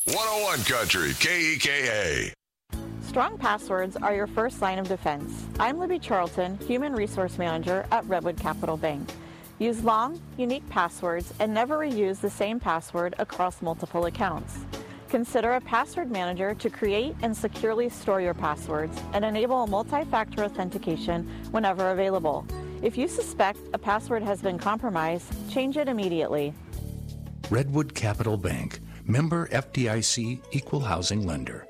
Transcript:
101 Country, KEKA. Strong passwords are your first line of defense. I'm Libby Charlton, Human Resource Manager at Redwood Capital Bank. Use long, unique passwords and never reuse the same password across multiple accounts. Consider a password manager to create and securely store your passwords and enable a multi-factor authentication whenever available. If you suspect a password has been compromised, change it immediately. Redwood Capital Bank, member FDIC, equal housing lender.